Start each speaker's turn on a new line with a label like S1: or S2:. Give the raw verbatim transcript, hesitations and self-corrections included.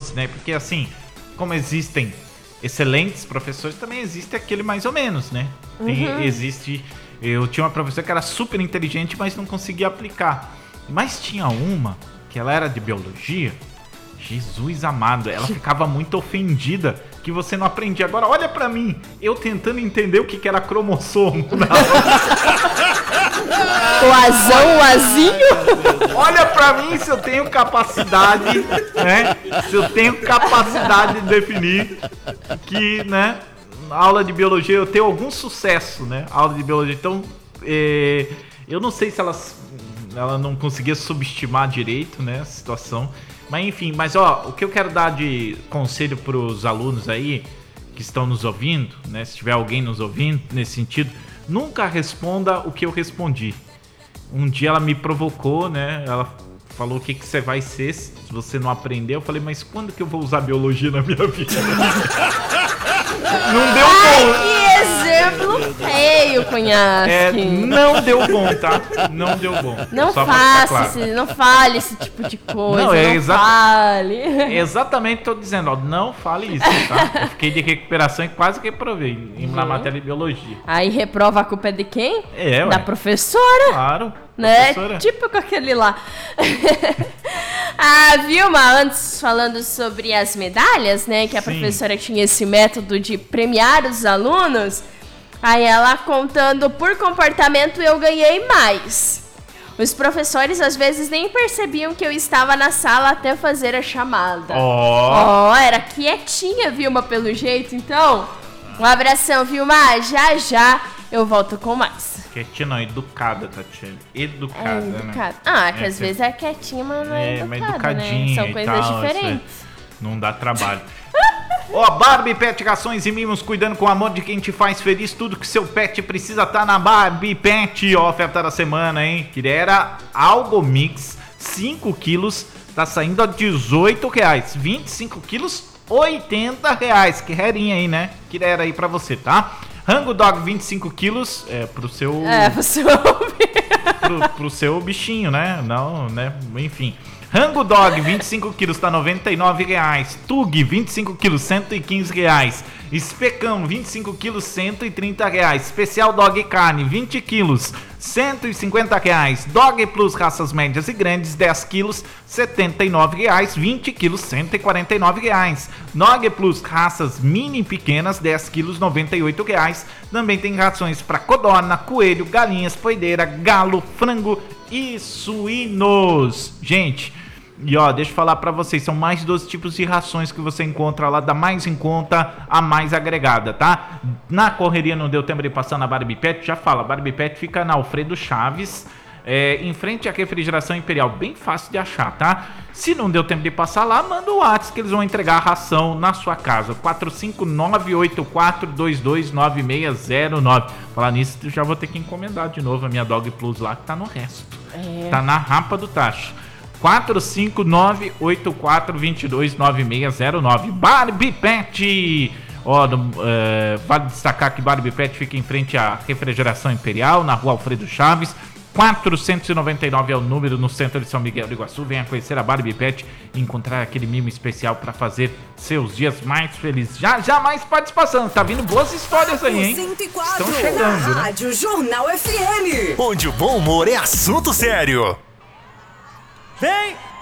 S1: todos, né? Porque assim, como existem excelentes professores, também existe aquele mais ou menos, né? Tem, uhum. Existe... Eu tinha uma professora que era super inteligente, mas não conseguia aplicar. Mas tinha uma, que ela era de biologia, Jesus amado, ela ficava muito ofendida que você não aprendia. Agora, olha pra mim, eu tentando entender o que, que era cromossomo.
S2: O azão, o azinho?
S1: Olha pra mim se eu tenho capacidade, né? Se eu tenho capacidade de definir que, né? Aula de biologia, eu tenho algum sucesso, né? Aula de biologia. Então, é, eu não sei se elas, ela não conseguia subestimar direito, né? A situação. Mas enfim, mas ó, o que eu quero dar de conselho pros alunos aí que estão nos ouvindo, né? Se tiver alguém nos ouvindo nesse sentido, nunca responda o que eu respondi. Um dia ela me provocou, né? Ela falou o que, que você vai ser se você não aprender. Eu falei, mas quando que eu vou usar biologia na minha vida? Não deu bom.
S2: Ai, que exemplo feio, Cunhasque.
S1: É, não deu bom, tá? Não deu bom.
S2: Não faça, claro. esse, não fale esse tipo de coisa. Não, é não exa- fale.
S1: É exatamente, tô dizendo, ó, não fale isso, tá? Eu fiquei de recuperação e quase que reprovei uhum. na matéria de biologia.
S2: Aí reprova, a culpa é de quem?
S1: É, ué.
S2: Da professora.
S1: Claro.
S2: Né? Professora. Tipo com aquele lá. A Vilma, antes falando sobre as medalhas, né? Que a Sim. professora tinha esse método de premiar os alunos. Aí ela contando por comportamento eu ganhei mais. Os professores às vezes nem percebiam que eu estava na sala até fazer a chamada. Ó, oh. oh, era quietinha, Vilma, pelo jeito. Então, um abração, Vilma. Já já eu volto com mais.
S1: Quietinha não, educada, Tatiana. Educada, é, educada.
S2: Né? Ah, que é, às você... vezes é quietinha, mas não é, é educada, mas educadinha, né? São coisas tal, diferentes.
S1: Não dá trabalho. Ó, oh, Barbie Pet Rações e Mimos, cuidando com o amor de quem te faz feliz. Tudo que seu pet precisa tá na Barbie Pet. Ó, oferta da semana, hein? Que era Algo Mix, cinco quilos, tá saindo a dezoito reais. vinte e cinco quilos, oitenta reais. Que rerinha aí, né? Que era aí pra você, tá? Rango Dog, vinte e cinco quilos, é pro seu...
S2: É, pro seu...
S1: pro, pro seu bichinho, né? Não, né? Enfim. Rango Dog, vinte e cinco quilos, tá noventa e nove reais. Tug, vinte e cinco quilos, cento e quinze reais. Especão, vinte e cinco quilos, cento e trinta reais. Especial Dog Carne, vinte quilos, cento e cinquenta reais. Dog Plus, raças médias e grandes, dez quilos, setenta e nove reais. vinte quilos, cento e quarenta e nove reais. Dog Plus, raças mini pequenas, dez quilos, noventa e oito reais. Também tem rações para codorna, coelho, galinhas, poideira, galo, frango e suínos. Gente, e ó, deixa eu falar pra vocês, são mais de doze tipos de rações que você encontra lá, da mais em conta a mais agregada, tá? Na correria não deu tempo de passar na Barbie Pet, já fala, Barbie Pet fica na Alfredo Chaves, é, em frente à Refrigeração Imperial, bem fácil de achar, tá? Se não deu tempo de passar lá, manda o WhatsApp que eles vão entregar a ração na sua casa, quatro cinco nove oito quatro dois dois nove seis zero nove. Falar nisso, eu já vou ter que encomendar de novo a minha Dog Plus lá, que tá no resto, é. Tá na rapa do tacho. quatro cinco nove oito quatro dois dois nove seis zero nove. Barbie Pet. Ó, no, é, vale destacar que Barbie Pet fica em frente à Refrigeração Imperial, na rua Alfredo Chaves. quatrocentos e noventa e nove é o número, no centro de São Miguel do Iguaçu. Venha conhecer a Barbie Pet e encontrar aquele mimo especial para fazer seus dias mais felizes. Já, já mais participação. Tá vindo boas histórias aí, hein?
S3: cento e quatro,
S1: estão chegando, né?
S3: Rádio Jornal F M.
S4: Onde o bom humor é assunto sério.
S5: Vem!